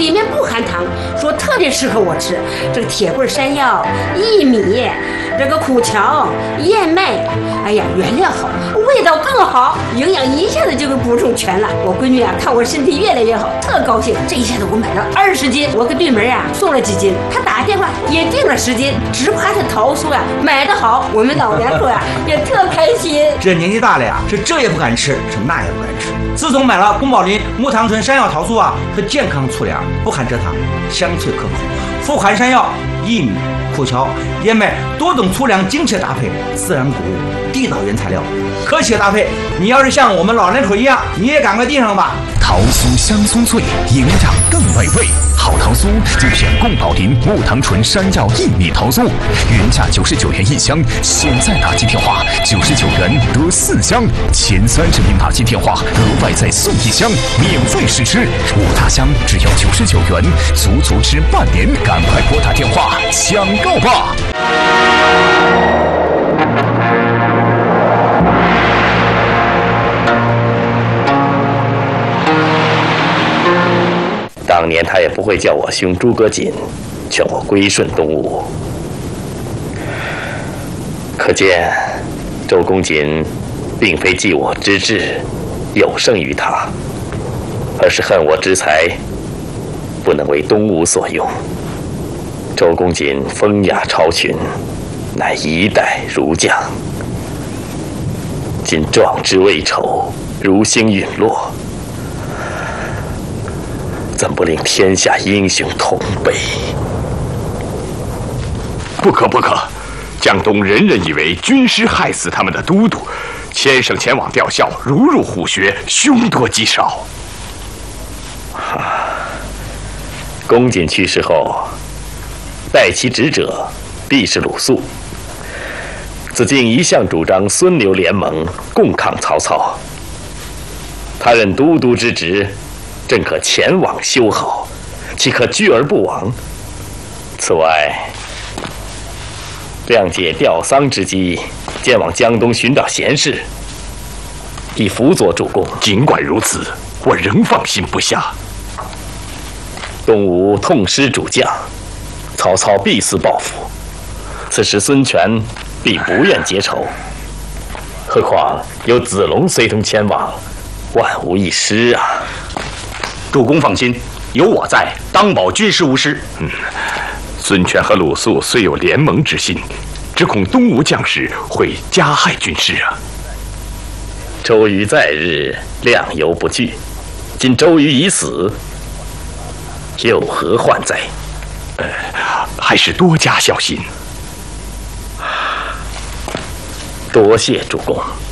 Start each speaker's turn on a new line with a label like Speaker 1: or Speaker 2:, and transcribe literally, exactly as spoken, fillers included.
Speaker 1: 里面不含糖，说特别适合我吃。这个铁棍山药、薏米、这个苦荞、燕麦，哎呀，原料好，味道更好，营养一下子就给补充全了。我闺女啊，看我身体越来越好，特高兴。这一下子我买了二十斤，我给对门啊送了几斤，她打电话也订了十斤，只夸她桃酥呀买得好，我们老两口呀也特开心。
Speaker 2: 这年纪大了呀，是这也不敢吃，是那也不敢吃。自从买了宫保林木糖醇山药桃酥啊，和健康粗粮，不含蔗糖，香脆可口，富含山药、薏米、苦荞、燕麦多种粗粮精确搭配，自然谷物，地道原材料，科学搭配。你要是像我们老两口一样，你也赶快订上吧。
Speaker 3: 桃酥香酥脆，营养更美味。好桃酥就选宫保林木糖醇山药薏米桃酥，原价九十九元一箱，现在打进电话九十九元得四箱，前三十名打进电话额外再送一箱，免费试吃，五大箱只要九十九元，足足吃半年，赶快拨打电话抢购吧！
Speaker 4: 当年他也不会叫我兄诸葛瑾，劝我归顺东吴。可见周公瑾并非忌我之志有胜于他，而是恨我之才不能为东吴所用。周公瑾风雅超群，乃一代儒将，今壮志未酬，如星陨落，怎不令天下英雄痛悲？
Speaker 5: 不可不可！江东人人以为军师害死他们的都督，先生前往吊孝，如入虎穴，凶多吉少。
Speaker 4: 公瑾去世后，代其职者必是鲁肃。子敬一向主张孙刘联盟，共抗曹操。他任都督之职，正可前往修好，岂可居而不往？此外，谅解吊丧之机，渐往江东寻找贤士，以辅佐主公。
Speaker 5: 尽管如此，我仍放心不下。
Speaker 4: 东吴痛失主将，曹操必思报复，此时孙权必不愿结仇。何况有子龙随同前往，万无一失啊！
Speaker 6: 主公放心，有我在，当保军师无失。
Speaker 5: 嗯，孙权和鲁肃虽有联盟之心，只恐东吴将士会加害军师啊。
Speaker 4: 周瑜在日，量犹不惧。今周瑜已死，有何患哉？
Speaker 5: 呃，还是多加小心。
Speaker 4: 多谢主公。